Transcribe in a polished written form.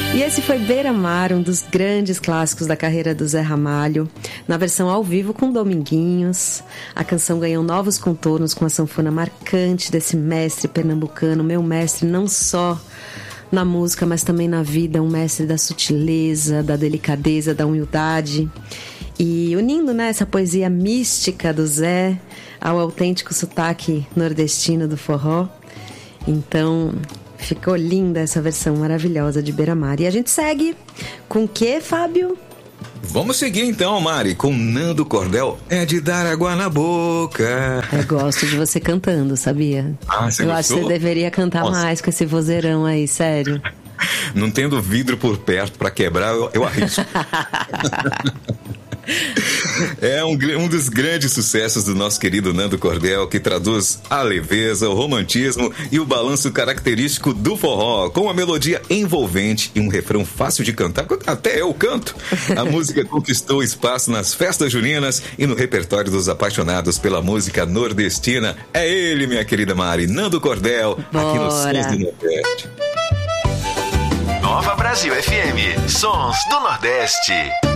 E esse foi Beira-Mar, um dos grandes clássicos da carreira do Zé Ramalho, na versão ao vivo com Dominguinhos. A canção ganhou novos contornos com a sanfona marcante desse mestre pernambucano, meu mestre não só na música, mas também na vida, um mestre da sutileza, da delicadeza, da humildade. E unindo, né, essa poesia mística do Zé ao autêntico sotaque nordestino do forró. Então, ficou linda essa versão maravilhosa de Beira-Mar. E a gente segue com o quê, Fábio? Vamos seguir então, Mari, com Nando Cordel. É de dar água na boca. Eu gosto de você cantando, sabia? Você Eu gostou? acho que você deveria cantar mais com esse vozeirão aí, sério. Não tendo vidro por perto pra quebrar, eu arrisco. É um dos grandes sucessos do nosso querido Nando Cordel, que traduz a leveza, o romantismo e o balanço característico do forró, com uma melodia envolvente e um refrão fácil de cantar, até eu canto. A música conquistou espaço nas festas juninas e no repertório dos apaixonados pela música nordestina. É ele, minha querida Mari, Nando Cordel, aqui no Sons do Nordeste. Nova Brasil FM, Sons do Nordeste.